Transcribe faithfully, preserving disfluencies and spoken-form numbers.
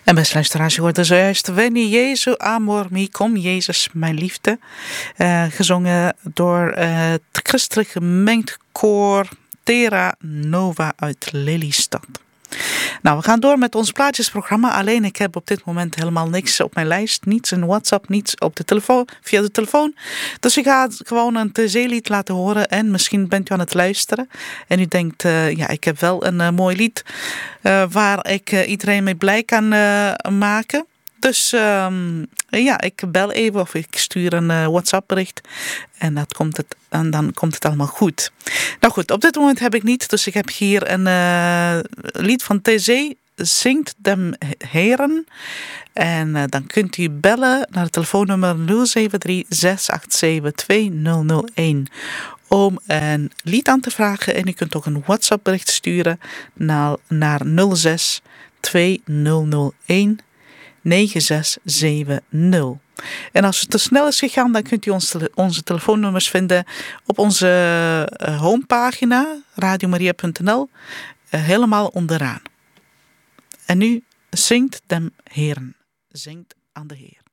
En beste luisteraars, je hoorde zojuist Veni Jesu amor mi, kom Jezus mijn liefde. Uh, gezongen door uh, het christelijk gemengd koor Terra Nova uit Lelystad. Nou, we gaan door met ons plaatjesprogramma. Alleen ik heb op dit moment helemaal niks op mijn lijst. Niets in WhatsApp, niets op de telefoon, via de telefoon. Dus ik ga gewoon een T C-lied laten horen. En misschien bent u aan het luisteren. En u denkt, uh, ja, ik heb wel een uh, mooi lied uh, waar ik uh, iedereen mee blij kan uh, maken. Dus um, ja, ik bel even of ik stuur een uh, WhatsApp bericht. En, dat komt het, en dan komt het allemaal goed. Nou goed, op dit moment heb ik niet. Dus ik heb hier een uh, lied van T C. Zingt dem Heren. En uh, dan kunt u bellen naar het telefoonnummer nul zeven drie zes acht zeven twee nul nul een. Om een lied aan te vragen. En u kunt ook een WhatsApp bericht sturen naar, naar nul zes twee nul nul een negen zes zeven nul. En als het te snel is gegaan, dan kunt u ons tele- onze telefoonnummers vinden op onze uh, homepagina radiomaria punt n l, uh, helemaal onderaan. En nu zingt dem Heren, zingt aan de Heer.